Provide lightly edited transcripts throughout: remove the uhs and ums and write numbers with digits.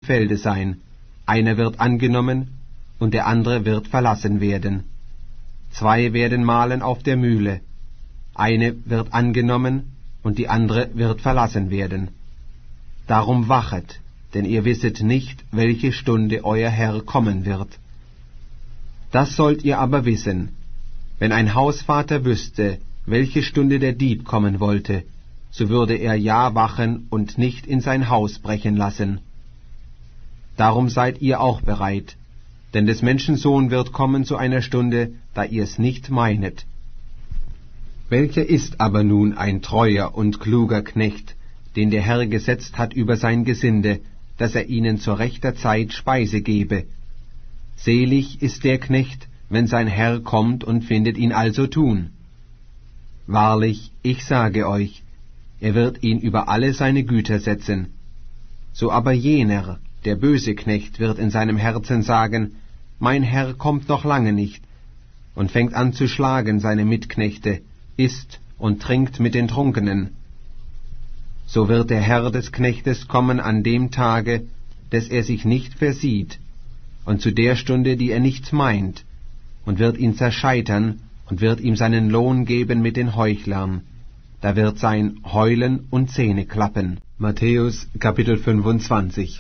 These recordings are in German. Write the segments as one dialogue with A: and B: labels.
A: Felde sein. Einer wird angenommen, und der andere wird verlassen werden. 2 werden mahlen auf der Mühle. Eine wird angenommen, und die andere wird verlassen werden. Darum wachet, denn ihr wisset nicht, welche Stunde euer Herr kommen wird. Das sollt ihr aber wissen: Wenn ein Hausvater wüsste, welche Stunde der Dieb kommen wollte, so würde er ja wachen und nicht in sein Haus brechen lassen. Darum seid ihr auch bereit, denn des Menschen Sohn wird kommen zu einer Stunde, da ihr es nicht meinet. Welcher ist aber nun ein treuer und kluger Knecht, den der Herr gesetzt hat über sein Gesinde, dass er ihnen zur rechter Zeit Speise gebe? Selig ist der Knecht, wenn sein Herr kommt und findet ihn also tun. Wahrlich, ich sage euch, er wird ihn über alle seine Güter setzen. So aber jener, der böse Knecht, wird in seinem Herzen sagen: Mein Herr kommt noch lange nicht, und fängt an zu schlagen seine Mitknechte, isst und trinkt mit den Trunkenen. So wird der Herr des Knechtes kommen an dem Tage, des er sich nicht versieht, und zu der Stunde, die er nicht meint, und wird ihn zerscheitern und wird ihm seinen Lohn geben mit den Heuchlern. Da wird sein Heulen und Zähneklappen. Matthäus Kapitel 25.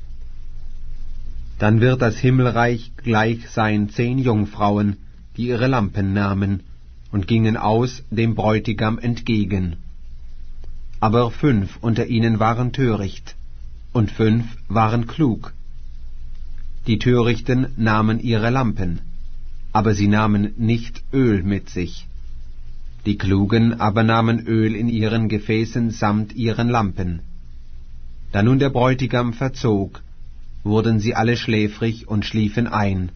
A: Dann wird das Himmelreich gleich sein 10 Jungfrauen, die ihre Lampen nahmen und gingen aus dem Bräutigam entgegen. Aber 5 unter ihnen waren töricht, und 5 waren klug. Die Törichten nahmen ihre Lampen, aber sie nahmen nicht Öl mit sich. Die Klugen aber nahmen Öl in ihren Gefäßen samt ihren Lampen. Da nun der Bräutigam verzog, wurden sie alle schläfrig und schliefen ein.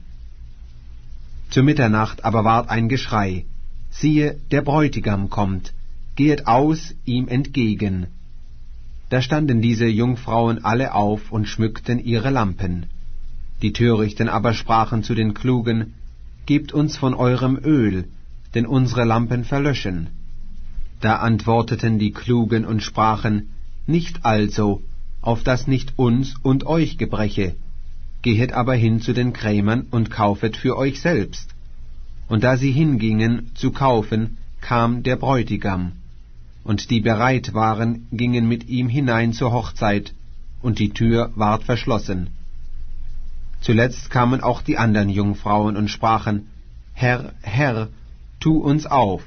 A: Zur Mitternacht aber ward ein Geschrei: Siehe, der Bräutigam kommt, gehet aus ihm entgegen. Da standen diese Jungfrauen alle auf und schmückten ihre Lampen. Die Törichten aber sprachen zu den Klugen: Gebt uns von eurem Öl, denn unsere Lampen verlöschen. Da antworteten die Klugen und sprachen: Nicht also, auf dass nicht uns und euch gebreche. Gehet aber hin zu den Krämern und kaufet für euch selbst. Und da sie hingingen zu kaufen, kam der Bräutigam. Und die bereit waren, gingen mit ihm hinein zur Hochzeit, und die Tür ward verschlossen. Zuletzt kamen auch die andern Jungfrauen und sprachen: Herr, Herr, tu uns auf.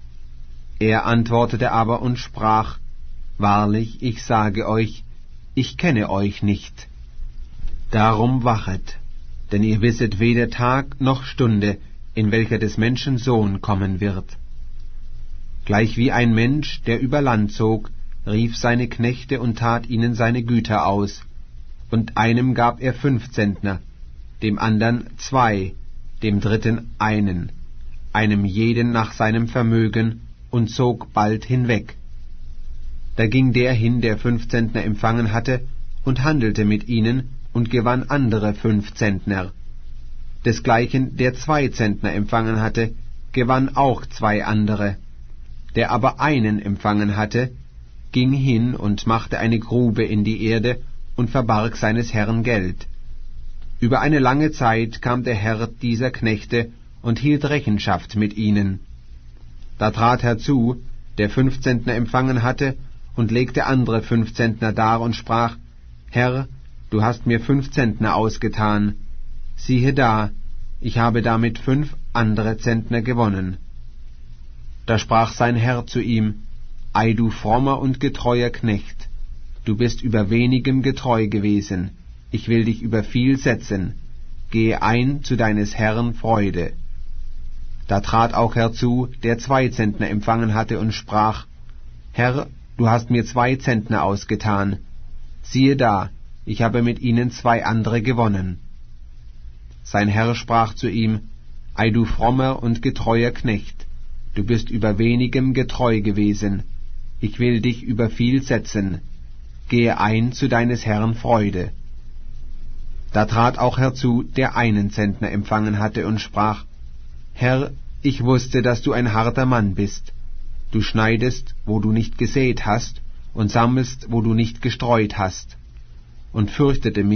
A: Er antwortete aber und sprach: Wahrlich, ich sage euch, ich kenne euch nicht. Darum wachet, denn ihr wisset weder Tag noch Stunde, in welcher des Menschen Sohn kommen wird. Gleich wie ein Mensch, der über Land zog, rief seine Knechte und tat ihnen seine Güter aus, und einem gab er 5 Zentner, dem andern 2, dem dritten 1, einem jeden nach seinem Vermögen, und zog bald hinweg. Da ging der hin, der 5 Zentner empfangen hatte, und handelte mit ihnen, und gewann andere 5 Zentner. Desgleichen der 2 Zentner empfangen hatte, gewann auch 2 andere. Der aber einen empfangen hatte, ging hin und machte eine Grube in die Erde und verbarg seines Herrn Geld. Über eine lange Zeit kam der Herr dieser Knechte und hielt Rechenschaft mit ihnen. Da trat herzu, der 5 Zentner empfangen hatte, und legte andere 5 Zentner dar und sprach: Herr, du hast mir 5 Zentner ausgetan. Siehe da, ich habe damit 5 andere Zentner gewonnen. Da sprach sein Herr zu ihm: Ei, du frommer und getreuer Knecht, du bist über wenigem getreu gewesen, ich will dich über viel setzen, gehe ein zu deines Herrn Freude. Da trat auch herzu, der 2 Zentner empfangen hatte, und sprach: Herr, du hast mir 2 Zentner ausgetan. Siehe da, ich habe mit ihnen 2 andere gewonnen. Sein Herr sprach zu ihm: Ei, du frommer und getreuer Knecht, du bist über wenigem getreu gewesen, ich will dich über viel setzen, gehe ein zu deines Herrn Freude. Da trat auch herzu, der 1 Zentner empfangen hatte, und sprach: Herr, ich wusste, dass du ein harter Mann bist. Du schneidest, wo du nicht gesät hast, und sammelst, wo du nicht gestreut hast, und fürchtete mich,